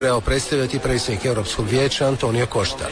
predstavljati predsjednik Europskog vijeća Antonio Costa.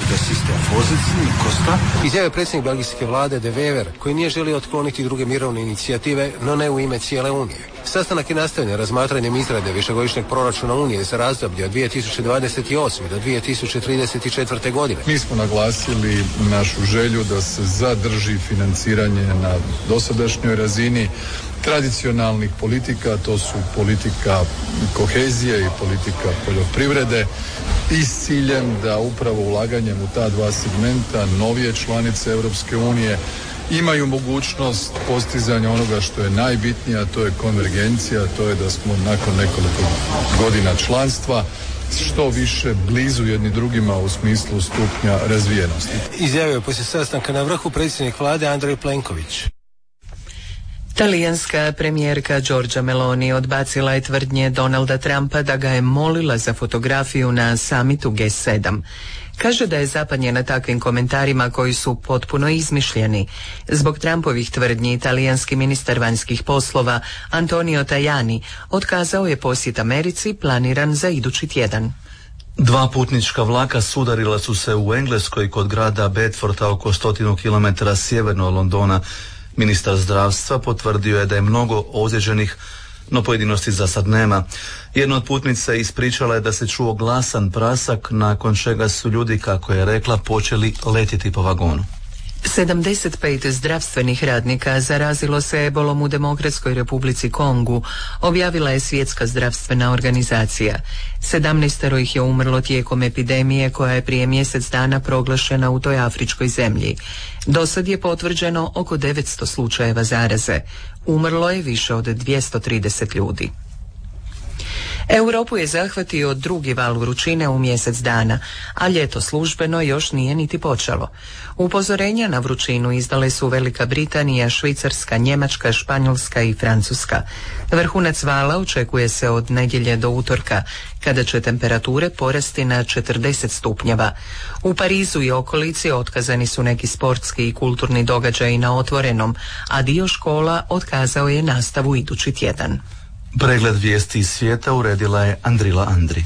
Izjavio predsjednik belgijske vlade De Wever, koji nije želio otkloniti druge mirovne inicijative, no ne u ime cijele Unije. Sastanak je nastavljen razmatranjem izrade višegodišnjeg proračuna Unije za razdoblje od 2028. do 2034. godine. Mi smo naglasili našu želju da se zadrži financiranje na dosadašnjoj razini tradicionalnih politika, to su politika kohezije i politika poljoprivrede, i s ciljem da upravo ulaganjem u ta dva segmenta novije članice Europske unije imaju mogućnost postizanja onoga što je najbitnije, a to je konvergencija, to je da smo nakon nekoliko godina članstva što više blizu jedni drugima u smislu stupnja razvijenosti. Izjavio je poslije sastanka na vrhu predsjednik vlade Andrej Plenković. Talijanska premijerka Giorgia Meloni odbacila je tvrdnje Donalda Trumpa da ga je molila za fotografiju na samitu G7. Kaže da je zapanjena takvim komentarima koji su potpuno izmišljeni. Zbog Trumpovih tvrdnji talijanski ministar vanjskih poslova Antonio Tajani otkazao je posjet Americi planiran za idući tjedan. Dva putnička vlaka sudarila su se u Engleskoj kod grada Bedforda oko 100 km sjeverno od Londona. Ministar zdravstva potvrdio je da je mnogo ozlijeđenih, no pojedinosti za sad nema. Jedna od putnica ispričala je da se čuo glasan prasak, nakon čega su ljudi, kako je rekla, počeli letjeti po vagonu. 75 zdravstvenih radnika zarazilo se ebolom u Demokratskoj Republici Kongu, objavila je Svjetska zdravstvena organizacija. 17 ih je umrlo tijekom epidemije koja je prije mjesec dana proglašena u toj afričkoj zemlji. Dosad je potvrđeno oko 900 slučajeva zaraze. Umrlo je više od 230 ljudi. Europu je zahvatio drugi val vrućine u mjesec dana, a ljeto službeno još nije niti počelo. Upozorenja na vrućinu izdale su Velika Britanija, Švicarska, Njemačka, Španjolska i Francuska. Vrhunac vala očekuje se od nedjelje do utorka, kada će temperature porasti na 40 stupnjeva. U Parizu i okolici otkazani su neki sportski i kulturni događaji na otvorenom, a dio škola otkazao je nastavu idući tjedan. Pregled vijesti iz svijeta uredila je Andrila Andri.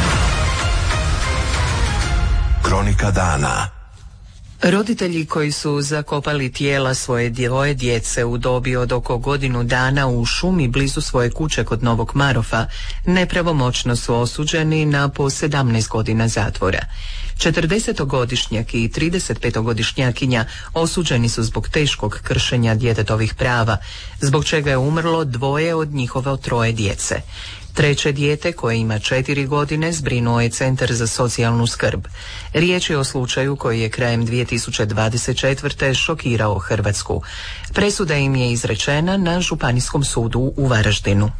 Kronika dana. Roditelji koji su zakopali tijela svoje dvoje djece u dobi od oko godinu dana u šumi blizu svoje kuće kod Novog Marofa nepravomoćno su osuđeni na po 17 godina zatvora. 40-godišnjak i 35-godišnjakinja osuđeni su zbog teškog kršenja djetetovih prava, zbog čega je umrlo dvoje od njihova 3 djece. Treće dijete, koje ima 4 godine, zbrinuo je Centar za socijalnu skrb. Riječ je o slučaju koji je krajem 2024. šokirao Hrvatsku. Presuda im je izrečena na Županijskom sudu u Varaždinu.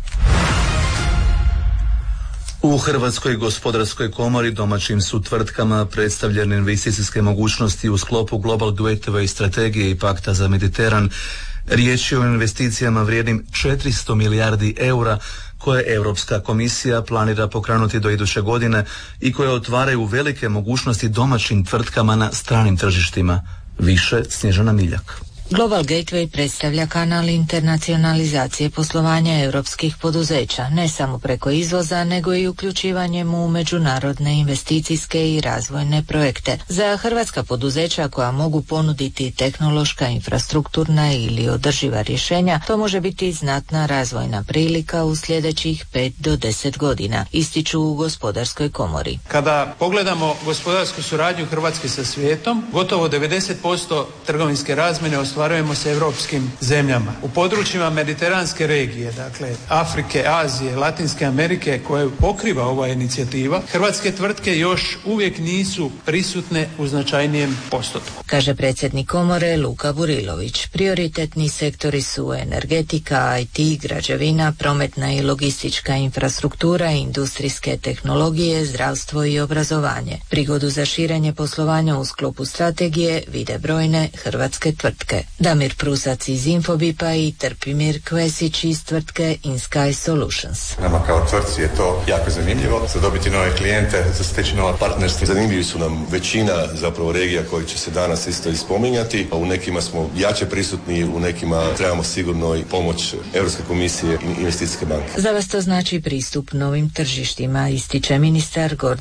U Hrvatskoj gospodarskoj komori domaćim su tvrtkama predstavljene investicijske mogućnosti u sklopu Global Gateway strategije i Pakta za Mediteran. Riječ je o investicijama vrijednim 400 milijardi eura koje Europska komisija planira pokrenuti do iduće godine i koje otvaraju velike mogućnosti domaćim tvrtkama na stranim tržištima. Više Snježana Miljak. Global Gateway predstavlja kanal internacionalizacije poslovanja europskih poduzeća, ne samo preko izvoza, nego i uključivanjem u međunarodne investicijske i razvojne projekte. Za hrvatska poduzeća koja mogu ponuditi tehnološka, infrastrukturna ili održiva rješenja, to može biti znatna razvojna prilika u sljedećih 5 do 10 godina, ističu u Gospodarskoj komori. Kada pogledamo gospodarsku suradnju Hrvatske sa svijetom, gotovo 90% trgovinske razmjene ostvarujemo sa europskim zemljama. U područjima mediteranske regije, dakle Afrike, Azije, Latinske Amerike, koje pokriva ova inicijativa, hrvatske tvrtke još uvijek nisu prisutne u značajnijem postotku. Kaže predsjednik komore Luka Burilović. Prioritetni sektori su energetika, IT, građevina, prometna i logistička infrastruktura, industrijske tehnologije, zdravstvo i obrazovanje. Prigodu za širenje poslovanja u sklopu strategije vide brojne hrvatske tvrtke. Damir Prusac iz Infobipa i Trpimir Kvesić iz tvrtke InSky Solutions. Nama kao tvrtci je to jako zanimljivo, za dobiti nove klijente, za steći nova partnerstva. Zanimljivi su nam većina zapravo regija koji će se danas isto ispominjati. U nekima smo jače prisutni, u nekima trebamo sigurno i pomoć Europske komisije i investicijske banke. Za vas to znači pristup novim tržištima, ističe ministar Gordan